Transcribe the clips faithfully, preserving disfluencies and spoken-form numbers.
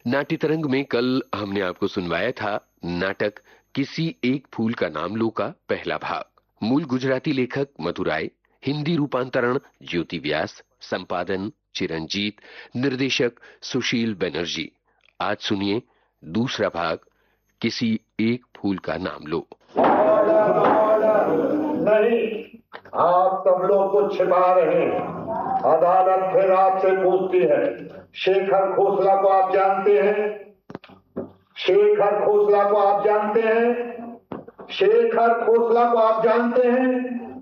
नाट्य तरंग में कल हमने आपको सुनवाया था नाटक किसी एक फूल का नाम लो का पहला भाग। मूल गुजराती लेखक मधुराय, हिंदी रूपांतरण ज्योति व्यास, संपादन चिरंजीत, निर्देशक सुशील बनर्जी। आज सुनिए दूसरा भाग किसी एक फूल का नाम लो। नहीं, आप सब लोग कुछ छिपा रहे हैं। अदालत फिर आपसे पूछती है, शेखर खोसला को आप जानते हैं? शेखर खोसला को आप जानते हैं? शेखर खोसला को आप जानते हैं?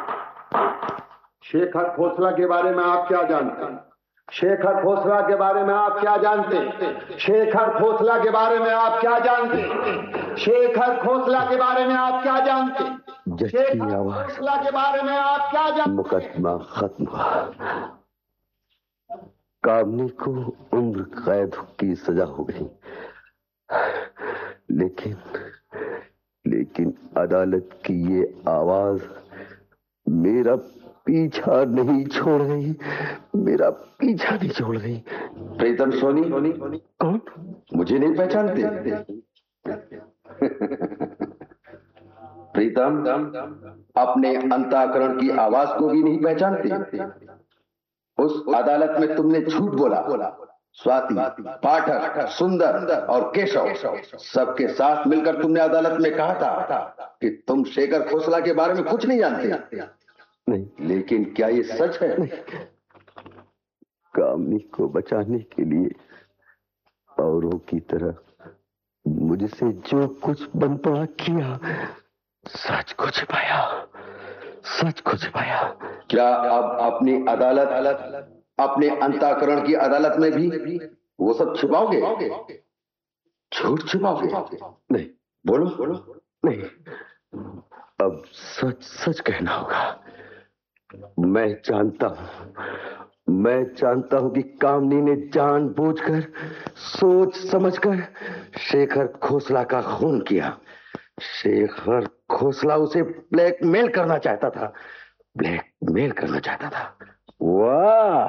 शेखर खोसला के बारे में आप क्या जानते हैं? शेखर खोसला के बारे में आप क्या जानते हैं? शेखर खोसला के बारे में आप क्या जानते हैं? शेखर खोसला के बारे में आप क्या जानते हैं? जज की आवाज खोसला के बारे में आप क्या जानते? मुकदमा खत्म हुआ। कामनी को उम्र कैद की सजा हो गई, लेकिन लेकिन अदालत की ये आवाज मेरा पीछा नहीं छोड़ गई, मेरा पीछा नहीं छोड़ गई। प्रीतम सोनी? कौन? मुझे नहीं पहचानते? प्रीतम, अपने अंतःकरण की आवाज को भी नहीं पहचानते? उस अदालत में तुमने झूठ बोला। स्वाति, पाठक, सुंदर और केशव सबके साथ मिलकर तुमने अदालत में कहा था कि तुम शेखर खोसला के बारे में कुछ नहीं जानते। नहीं, लेकिन क्या ये सच है? कामनी को बचाने के लिए औरों की तरह मुझसे जो कुछ बन पड़ा किया, सच को छिपाया, सच को छिपाया। क्या अब अपनी अदालत, अपने अंतःकरण की अदालत में भी वो सब छिपाओगे? झूठ छिपाओगे? नहीं, बोलो बोलो। नहीं, अब सच सच कहना होगा। मैं जानता हूं, मैं जानता हूं कि कामनी ने जानबूझकर, सोच समझकर शेखर खोसला का खून किया। शेखर खोसला उसे ब्लैकमेल करना चाहता था, ब्लैकमेल करना चाहता था। वाह,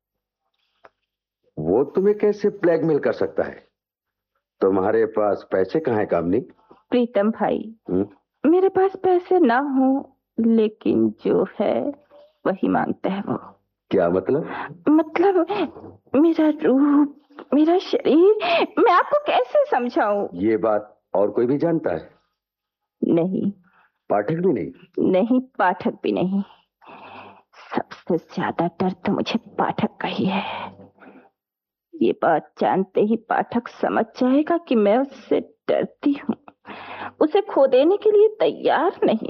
वो तुम्हें कैसे ब्लैकमेल कर सकता है? तुम्हारे पास पैसे कहाँ है कामनी? प्रीतम भाई, हुँ? मेरे पास पैसे ना हो, लेकिन जो है वही मांगता है वो। क्या मतलब? मतलब मेरा रूप, मेरा शरीर, मैं आपको कैसे समझाऊं? ये बात और कोई भी जानता है? नहीं। पाठक भी नहीं? नहीं, पाठक भी नहीं। सबसे ज्यादा डर तो मुझे पाठक का ही है। ये बात जानते ही पाठक समझ जाएगा कि मैं उससे डरती हूँ, उसे खो देने के लिए तैयार नहीं।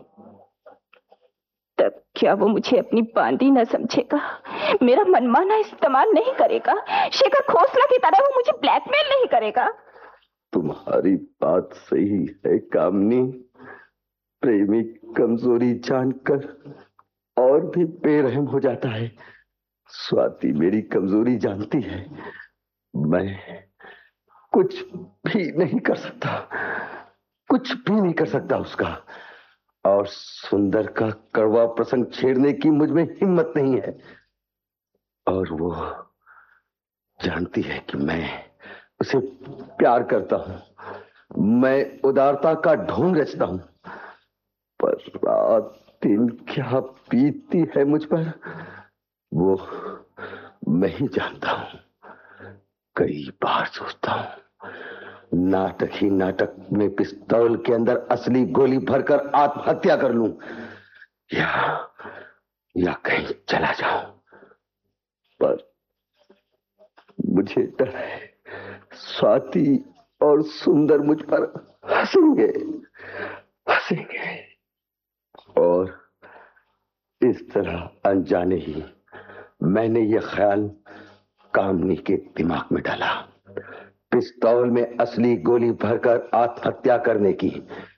तब क्या वो मुझे अपनी बांदी न समझेगा, मेरा मनमाना इस्तेमाल नहीं करेगा, शेखर खोसला की तरह वो मुझे ब्लैकमेल नहीं करेगा। तुम्हारी बात सही है कामनी। प्रेमी कमजोरी जानकर और भी बेरहम हो जाता है। स्वाति मेरी कमजोरी जानती है। मैं कुछ भी नहीं कर सकता, कुछ भी नहीं कर सकता उसका। और सुंदर का कड़वा प्रसंग छेड़ने की मुझ में हिम्मत नहीं है। और वो जानती है कि मैं उसे प्यार करता हूं, मैं उदारता का ढोंग रचता हूं। पर रात दिन क्या बीतती है मुझ पर, वो मैं ही जानता हूं। कई बार सोचता हूं नाटक ही नाटक में पिस्तौल के अंदर असली गोली भरकर आत्महत्या कर लूं, या या कहीं चला जाऊं। पर मुझे डर है, स्वाति और सुंदर मुझ पर हंसेंगे, हंसेंगे। और इस तरह अनजाने ही मैंने यह ख्याल कामनी के दिमाग में डाला, पिस्तौल में असली गोली भरकर आत्महत्या करने की।